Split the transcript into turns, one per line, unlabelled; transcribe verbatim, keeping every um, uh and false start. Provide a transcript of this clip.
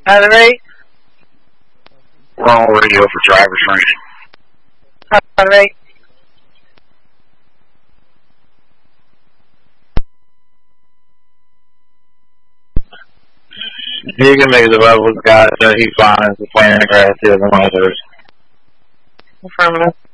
Saturday.
Wrong radio for driver training.
Saturday.
You can make the bubbles, guys, so he's fine as the plane in the grass is and others.
Affirmative.